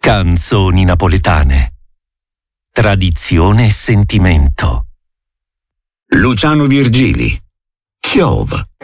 Canzoni napoletane. Tradizione e sentimento. Luciano Virgili. Chiova.